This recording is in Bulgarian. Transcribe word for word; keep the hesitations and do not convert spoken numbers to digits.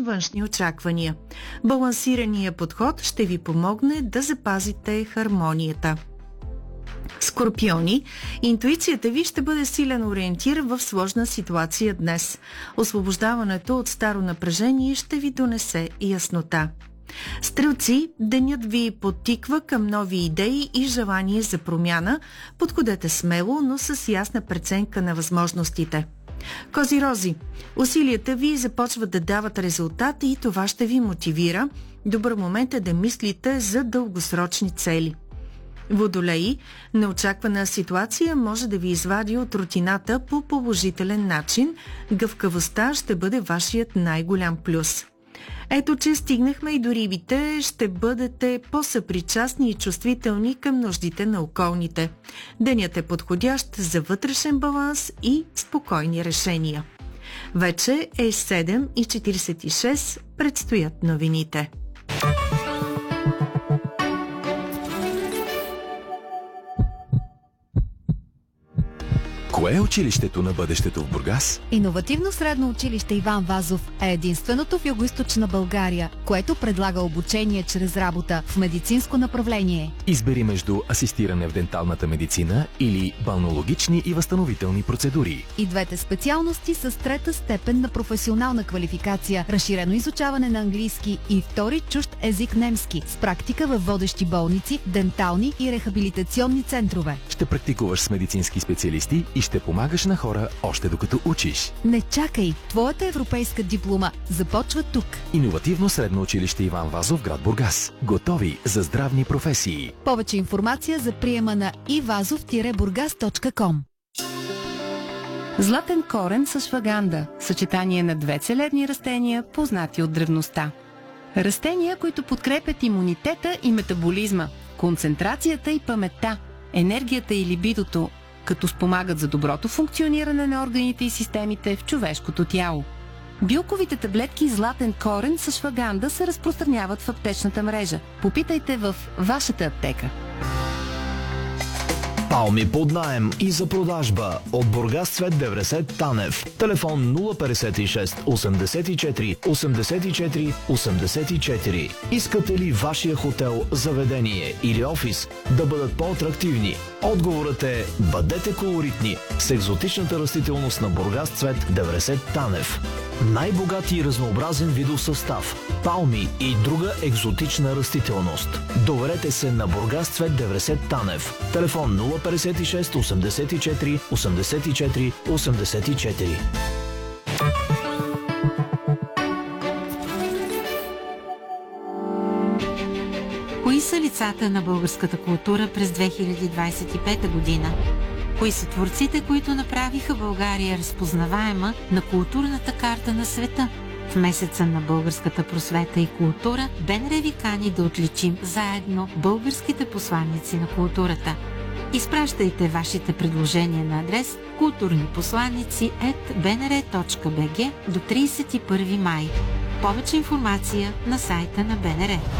външни очаквания. Балансираният подход ще ви помогне да запазите хармонията. Скорпиони, интуицията ви ще бъде силен ориентир в сложна ситуация днес. Освобождаването от старо напрежение ще ви донесе яснота. Стрелци, денят ви подтиква към нови идеи и желание за промяна. Подходете смело, но с ясна преценка на възможностите. Козирози, усилията ви започват да дават резултат и това ще ви мотивира. Добър момент е да мислите за дългосрочни цели. Водолеи, неочаквана ситуация може да ви извади от рутината по положителен начин. Гъвкавостта ще бъде вашият най-голям плюс. Ето, че стигнахме и до рибите, ще бъдете по-съпричастни и чувствителни към нуждите на околните. Денят е подходящ за вътрешен баланс и спокойни решения. Вече е седем и четиридесет и шест, предстоят новините. Кое е училището на бъдещето в Бургас? Иновативно средно училище Иван Вазов е единственото в Югоизточна България, което предлага обучение чрез работа в медицинско направление. Избери между асистиране в денталната медицина или балнеологични и възстановителни процедури. И двете специалности с трета степен на професионална квалификация, разширено изучаване на английски и втори чужд език немски, с практика в водещи болници, дентални и рехабилитационни центрове. Ще практикуваш с медицински специалисти и ще помагаш на хора още докато учиш. Не чакай! Твоята европейска диплома започва тук. Иновативно средно училище Иван Вазов, град Бургас. Готови за здравни професии. Повече информация за приема на и вазов бургас точка ком. Златен корен с шваганда. Съчетание на две целебни растения, познати от древността. Растения, които подкрепят имунитета и метаболизма, концентрацията и паметта, енергията и либидото, като спомагат за доброто функциониране на органите и системите в човешкото тяло. Билковите таблетки Златен корен с шваганда се разпространяват в аптечната мрежа. Попитайте в вашата аптека. Палми под наем и за продажба от Бургас Цвет деветдесет Танев. Телефон нула петдесет и шест осемдесет и четири осемдесет и четири осемдесет и четири. Искате ли вашия хотел, заведение или офис да бъдат по-атрактивни? Отговорът е: бъдете колоритни с екзотичната растителност на Бургас Цвет деветдесет Танев. Най-богати и разнообразен видов състав, палми и друга екзотична растителност. Доверете се на Бургас Цвет деветдесет Танев. Телефон нула петдесет и шест осемдесет и четири осемдесет и четири осемдесет и четири. Кои са лицата на българската култура през две хиляди двадесет и пета година? Кои са творците, които направиха България разпознаваема на културната карта на света? В месеца на българската просвета и култура БНР ви кани да отличим заедно българските посланици на културата. Изпращайте вашите предложения на адрес културнипосланици ет б н р точка б г до тридесет и първи май. Повече информация на сайта на БНР.